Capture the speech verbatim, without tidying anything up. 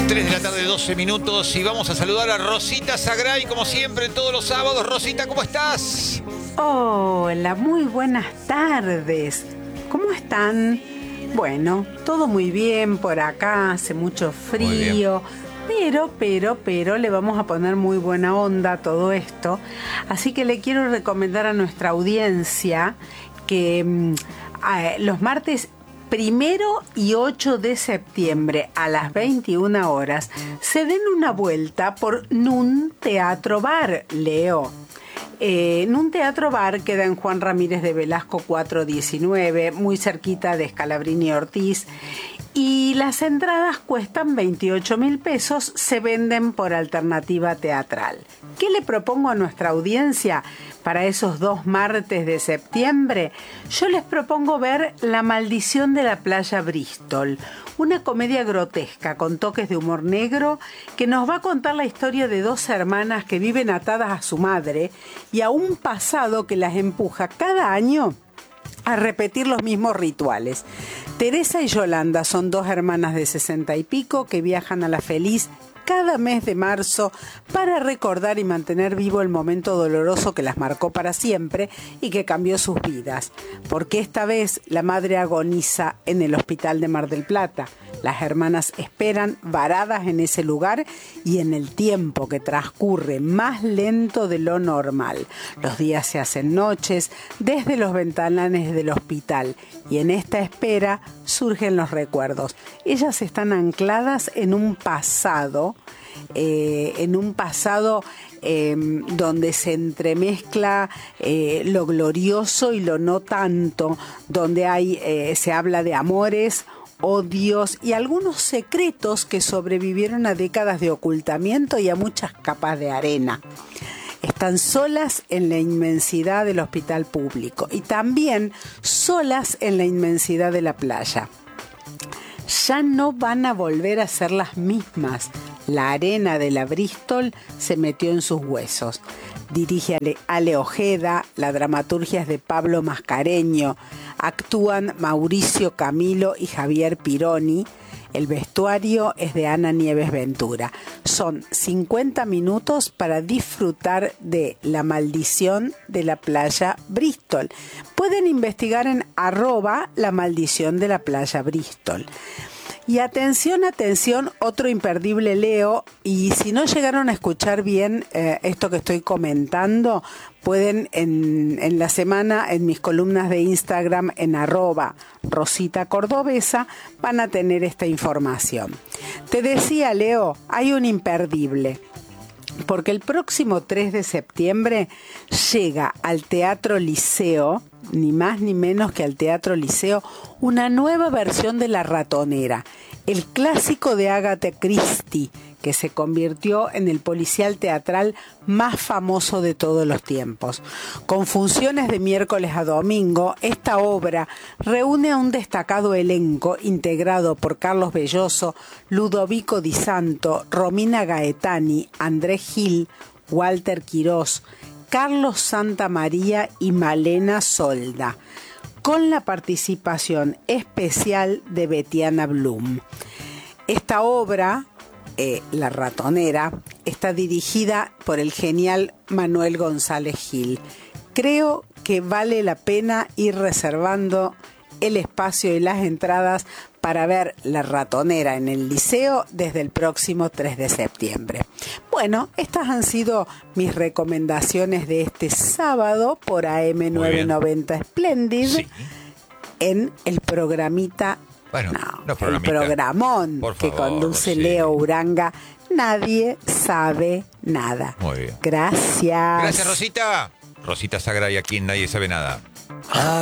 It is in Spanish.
tres de la tarde, doce minutos, y vamos a saludar a Rosita Sagray, como siempre, todos los sábados. Rosita, ¿cómo estás? Hola, muy buenas tardes. ¿Cómo están? Bueno, todo muy bien por acá, hace mucho frío, pero, pero, pero le vamos a poner muy buena onda a todo esto. Así que le quiero recomendar a nuestra audiencia que mmm, a, los martes primero y ocho de septiembre a las veintiuna horas se den una vuelta por Nun Teatro Bar, Leo. Eh, Nun Teatro Bar queda en Juan Ramírez de Velasco cuatrocientos diecinueve, muy cerquita de Scalabrini Ortiz, y las entradas cuestan veintiocho mil pesos, se venden por alternativa teatral. ¿Qué le propongo a nuestra audiencia para esos dos martes de septiembre? Yo les propongo ver La Maldición de la Playa Bristol, una comedia grotesca con toques de humor negro que nos va a contar la historia de dos hermanas que viven atadas a su madre y a un pasado que las empuja cada año a repetir los mismos rituales. Teresa y Yolanda son dos hermanas de sesenta y pico que viajan a La Feliz cada mes de marzo para recordar y mantener vivo el momento doloroso que las marcó para siempre y que cambió sus vidas. Porque esta vez la madre agoniza en el hospital de Mar del Plata. Las hermanas esperan varadas en ese lugar y en el tiempo que transcurre más lento de lo normal. Los días se hacen noches desde los ventanales del hospital y en esta espera surgen los recuerdos. Ellas están ancladas en un pasado, eh, en un pasado eh, donde se entremezcla eh, lo glorioso y lo no tanto, donde hay, eh, se habla de amores, odios y algunos secretos que sobrevivieron a décadas de ocultamiento y a muchas capas de arena. Están solas en la inmensidad del hospital público y también solas en la inmensidad de la playa. Ya no van a volver a ser las mismas. La arena de la Bristol se metió en sus huesos. Dirige Ale, Ale Ojeda, la dramaturgia es de Pablo Mascareño, actúan Mauricio Camilo y Javier Pironi, el vestuario es de Ana Nieves Ventura. Son cincuenta minutos para disfrutar de La Maldición de la Playa Bristol. Pueden investigar en arroba La Maldición de la Playa Bristol. Y atención, atención, otro imperdible, Leo, y si no llegaron a escuchar bien eh, esto que estoy comentando, pueden en, en la semana en mis columnas de Instagram en arroba Rosita Cordobesa van a tener esta información. Te decía, Leo, hay un imperdible, porque el próximo tres de septiembre llega al Teatro Liceo, ni más ni menos que al Teatro Liceo, una nueva versión de La Ratonera, el clásico de Agatha Christie, que se convirtió en el policial teatral más famoso de todos los tiempos. Con funciones de miércoles a domingo, esta obra reúne a un destacado elenco integrado por Carlos Belloso, Ludovico Di Santo, Romina Gaetani, Andrés Gil, Walter Quirós, Carlos Santamaría y Malena Solda, con la participación especial de Betiana Blum. Esta obra, eh, La Ratonera, está dirigida por el genial Manuel González Gil. Creo que vale la pena ir reservando el espacio y las entradas para ver La Ratonera en el Liceo desde el próximo tres de septiembre. Bueno, estas han sido mis recomendaciones de este sábado por A M novecientos noventa Splendid, sí, en el programita, bueno, no, no programita, el programón favor, que conduce sí. Leo Uranga, Nadie Sabe Nada. Muy bien. Gracias. Gracias, Rosita. Rosita Sagray, aquí en Nadie Sabe Nada. Ah.